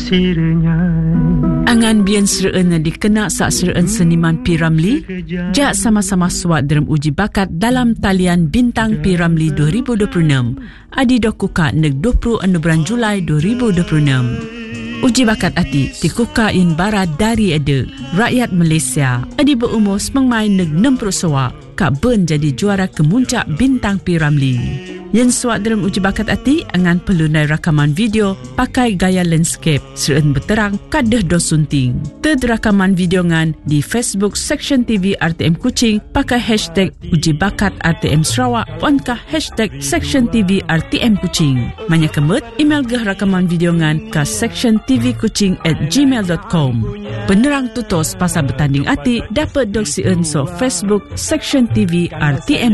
Angan bian sereen na dikena sak sereen seniman P. Ramlee, jak sama-sama suat dalam uji bakat dalam talian Bintang P. Ramlee 2026. Adi dokuka neg 20 bulan Julai 2026. Uji bakat ati dikuka in barat dari ada rakyat Malaysia. Adi berumur semangmai neg 60 sawak, kak ben jadi juara kemuncak Bintang P. Ramlee. Yang suat dalam uji bakat ati angan perlu nai rakaman video pakai gaya landscape serta berterang kadah dos sunting. Ted rakaman video ngan di Facebook Section TV RTM Kuching pakai hashtag uji bakat RTM Sarawak ponkah hashtag Section TV RTM Kuching. Manya kemut email geh rakaman video ngan ke sectiontvkuching@gmail.com. Penerang tutos pasal bertanding ati dapat dok sien so Facebook Section TV RTM